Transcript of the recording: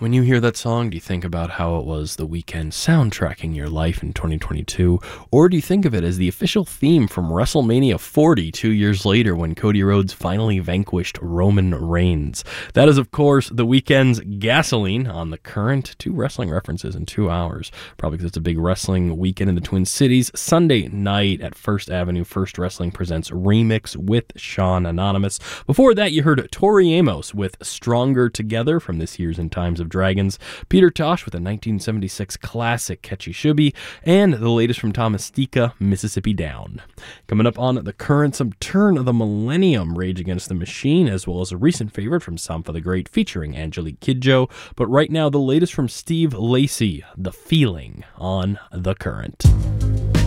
When you hear that song, do you think about how it was The Weeknd soundtracking your life in 2022? Or do you think of it as the official theme from WrestleMania 40 2 years later when Cody Rhodes finally vanquished Roman Reigns? That is, of course, The Weeknd's Gasoline on The Current. 2 wrestling references in 2 hours. Probably because it's a big wrestling weekend in the Twin Cities. Sunday night at First Avenue, First Wrestling presents Remix with Sean Anonymous. Before that, you heard Tori Amos with Stronger Together from this year's In Times of Dragons, Peter Tosh with a 1976 classic Catchy Should and the latest from Thomas Stika, Mississippi Down. Coming up on The Current, some Turn of the Millennium, Rage Against the Machine, as well as a recent favorite from Sampha the Great featuring Angelique Kidjo. But right now, the latest from Steve Lacy, The Feeling on The Current.